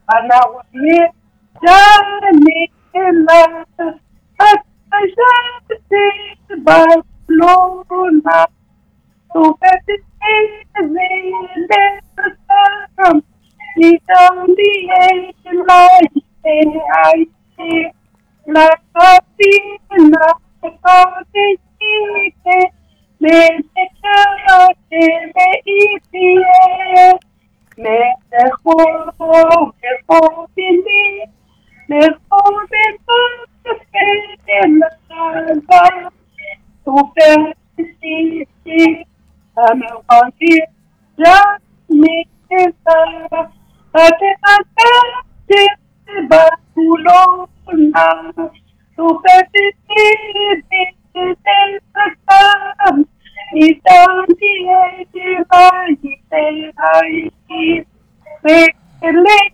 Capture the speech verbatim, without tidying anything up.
Anawaye jani la akashati balona tu peti zile sakam itandi la ai la kati na kati ke me te chate me itie mejor que podía, mejor de todo que en la alba, tu felicidad, a mi infancia ya me quedaba, a te cantaste de Barcelona, tu felicidad del pasado, y también de Valle de Haití.